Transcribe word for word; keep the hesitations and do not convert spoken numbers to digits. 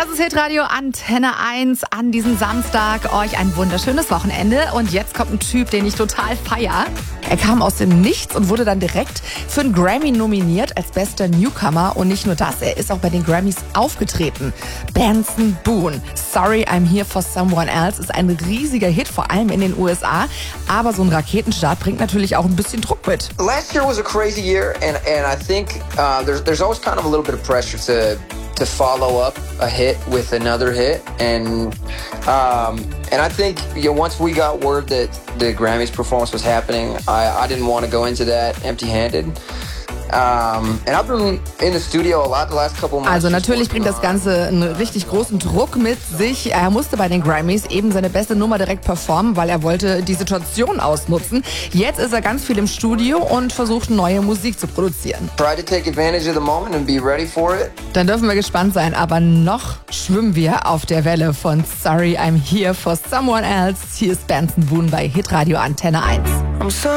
Das ist Hitradio Antenne eins an diesem Samstag. Euch ein wunderschönes Wochenende. Und jetzt kommt ein Typ, den ich total feier. Er kam aus dem Nichts und wurde dann direkt für einen Grammy nominiert als bester Newcomer. Und nicht nur das, er ist auch bei den Grammys aufgetreten. Benson Boone, Sorry I'm Here for Someone Else, ist ein riesiger Hit, vor allem in den U S A. Aber so ein Raketenstart bringt natürlich auch ein bisschen Druck mit. Last year was a crazy year, and, and I think uh, there's, there's always kind of a little bit of pressure to to follow up a hit with another hit, and um, and I think, you know, once we got word that the Grammys performance was happening, I, I didn't want to go into that empty-handed. Um, and I've been in the studio a lot the last couple months. Also natürlich bringt das Ganze einen richtig großen Druck mit sich. Er musste bei den Grammys eben seine beste Nummer direkt performen, weil er wollte die Situation ausnutzen. Jetzt ist er ganz viel im Studio und versucht, neue Musik zu produzieren. Try to take advantage of the moment and be ready for it. Dann dürfen wir gespannt sein, aber noch schwimmen wir auf der Welle von Sorry I'm Here for Someone Else. Hier ist Benson Boone bei Hitradio Antenne eins.